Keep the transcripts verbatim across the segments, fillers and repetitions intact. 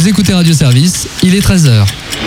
Vous écoutez Radio Service, il est treize heures.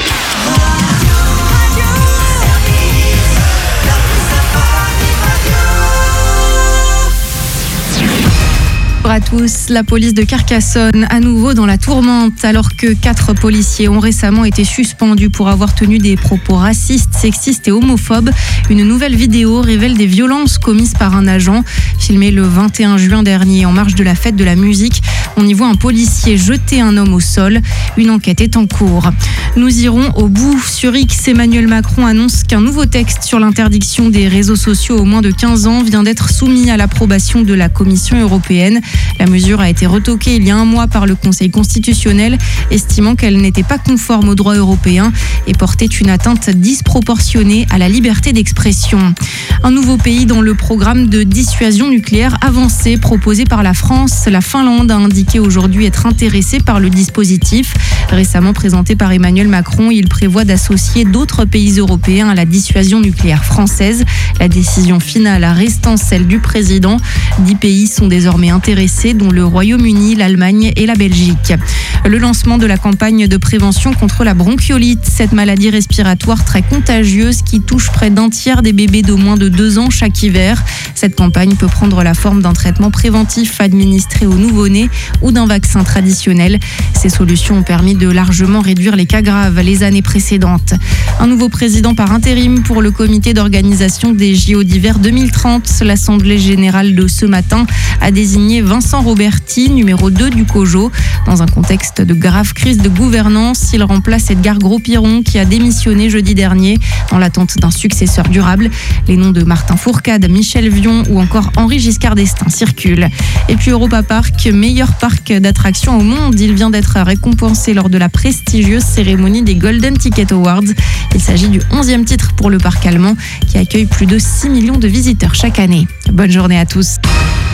Bonjour à tous. La police de Carcassonne à nouveau dans la tourmente alors que quatre policiers ont récemment été suspendus pour avoir tenu des propos racistes, sexistes et homophobes. Une nouvelle vidéo révèle des violences commises par un agent. Filmée le vingt et un juin dernier en marge de la fête de la musique, on y voit un policier jeter un homme au sol. Une enquête est en cours. Nous irons au bout. Sur X, Emmanuel Macron annonce qu'un nouveau texte sur l'interdiction des réseaux sociaux aux moins de quinze ans vient d'être soumis à l'approbation de la Commission européenne. La mesure a été retoquée il y a un mois par le Conseil constitutionnel, estimant qu'elle n'était pas conforme au droit européen et portait une atteinte disproportionnée à la liberté d'expression. Un nouveau pays dans le programme de dissuasion nucléaire avancé proposé par la France. La Finlande a indiqué aujourd'hui être intéressée par le dispositif. Récemment présenté par Emmanuel Macron, il prévoit d'associer d'autres pays européens à la dissuasion nucléaire française. La décision finale restant celle du président. Dix pays sont désormais intéressés, dont le Royaume-Uni, l'Allemagne et la Belgique. Le lancement de la campagne de prévention contre la bronchiolite, cette maladie respiratoire très contagieuse qui touche près d'un tiers des bébés de moins de deux ans chaque hiver. Cette campagne peut prendre la forme d'un traitement préventif administré aux nouveau-nés ou d'un vaccin traditionnel. Ces solutions ont permis de largement réduire les cas graves les années précédentes. Un nouveau président par intérim pour le comité d'organisation des J O d'hiver deux mille trente. L'Assemblée générale de ce matin a désigné Vincent Roberti, numéro deux du COJO. Dans un contexte de grave crise de gouvernance, il remplace Edgar Gros-Piron qui a démissionné jeudi dernier dans l'attente d'un successeur durable. Les noms de Martin Fourcade, Michel Vion ou encore Henri Giscard d'Estaing circulent. Et puis Europa Park, meilleur parc d'attractions au monde. Il vient d'être récompensé lors de la prestigieuse cérémonie des Golden Ticket Awards. Il s'agit du onzième titre pour le parc allemand qui accueille plus de six millions de visiteurs chaque année. Bonne journée à tous.